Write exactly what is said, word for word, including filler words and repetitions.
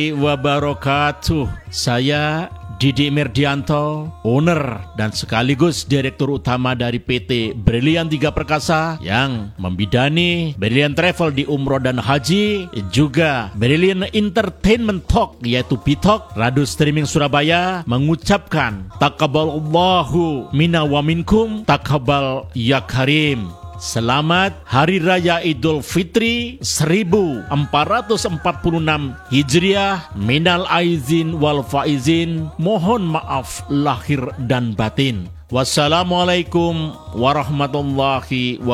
Wabarakatuh. Saya Didi Mirdianto, owner dan sekaligus direktur utama dari P T Brilian Tiga Perkasa yang membidani Brilian Travel di umroh dan haji, juga Brilian Entertainment Talk yaitu Bitalk, Radio Streaming Surabaya, mengucapkan Taqabbalallahu minna wa minkum, taqabbal ya karim. Selamat Hari Raya Idul Fitri seribu empat ratus empat puluh enam Hijriah. Minal aizin wal faizin. Mohon maaf lahir dan batin. Wassalamualaikum warahmatullahi wabarakatuh.